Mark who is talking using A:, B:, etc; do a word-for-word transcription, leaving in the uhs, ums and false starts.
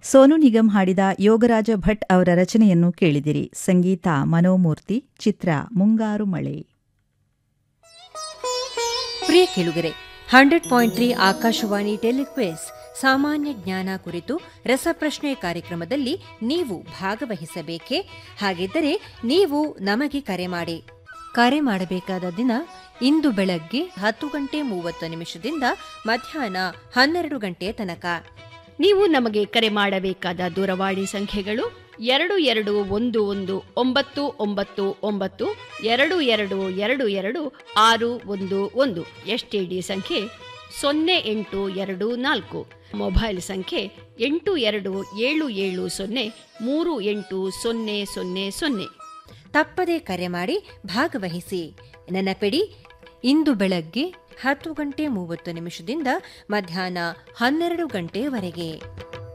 A: ಸೋನು ನಿಗಮ್ ಹಾಡಿದ ಯೋಗರಾಜ ಭಟ್ ಅವರ ರಚನೆಯನ್ನು ಕೇಳಿದಿರಿ. ಸಂಗೀತ ಮನೋಮೂರ್ತಿ, ಚಿತ್ರ ಮುಂಗಾರು ಮಳೆ.
B: ಪ್ರಿಯ ಕೇಳುಗರೆ, ಹಂಡ್ರೆಡ್ ಪಾಯಿಂಟ್ ತ್ರೀ ಆಕಾಶವಾಣಿ ಟೆಲಿಕ್ವೆಸ್ ಸಾಮಾನ್ಯ ಜ್ಞಾನ ಕುರಿತು ರಸಪ್ರಶ್ನೆ ಕಾರ್ಯಕ್ರಮದಲ್ಲಿ ನೀವು ಭಾಗವಹಿಸಬೇಕೇ? ಹಾಗಿದ್ದರೆ ನೀವು ನಮಗೆ ಕರೆ ಮಾಡಿ. ಕರೆ ಮಾಡಬೇಕಾದ ದಿನ ಇಂದು ಬೆಳಗ್ಗೆ ಹತ್ತು ಗಂಟೆ ಮೂವತ್ತು ನಿಮಿಷದಿಂದ ಮಧ್ಯಾಹ್ನ ಹನ್ನೆರಡು ಗಂಟೆಯ ತನಕ.
C: ನೀವು ನಮಗೆ ಕರೆ ಮಾಡಬೇಕಾದ ದೂರವಾಣಿ ಸಂಖ್ಯೆಗಳು ಎರಡು ಎರಡು ಒಂದು ಒಂದು ಒಂಬತ್ತು ಒಂಬತ್ತು ಒಂಬತ್ತು ಎರಡು ಎರಡು ಎರಡು ಎರಡು ಆರು ಒಂದು ಒಂದು. ಎಸ್ಟಿಡಿ ಸಂಖ್ಯೆ ಸೊನ್ನೆ ಎಂಟು ಎರಡು ನಾಲ್ಕು. ಮೊಬೈಲ್ ಸಂಖ್ಯೆ ಎಂಟು ಎರಡು ಏಳು ಏಳು ಸೊನ್ನೆ ಮೂರು ಎಂಟು ಸೊನ್ನೆ ಸೊನ್ನೆ ಸೊನ್ನೆ.
B: ತಪ್ಪದೇ ಕರೆ ಮಾಡಿ ಭಾಗವಹಿಸಿ. ನೆನಪಿಡಿ, ಇಂದು ಬೆಳಗ್ಗೆ ಹತ್ತು ಗಂಟೆ ಮೂವತ್ತು ನಿಮಿಷದಿಂದ ಮಧ್ಯಾಹ್ನ ಹನ್ನೆರಡು ಗಂಟೆಯವರೆಗೆ.